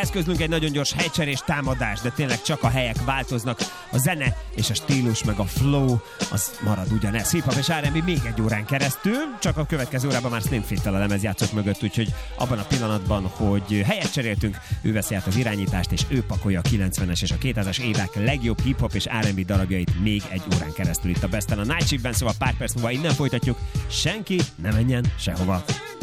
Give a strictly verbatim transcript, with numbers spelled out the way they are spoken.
eszközlünk egy nagyon gyors helycserés támadás, de tényleg csak a helyek változnak, a zene és a stílus meg a flow az marad ugyanez. Hip-hop és er end bé még egy órán keresztül, csak a következő órában már Slim Fit-tel a lemezjátszók mögött, úgyhogy abban a pillanatban, hogy helyet cseréltünk, ő veszi át az irányítást, és ő pakolja a kilencvenes és a kétezres évek legjobb hip-hop és er end bé darabjait még egy órán keresztül itt a Besten a Night Shiftben, szóval pár perc múlva innen folytatjuk. Senki ne menjen sehova.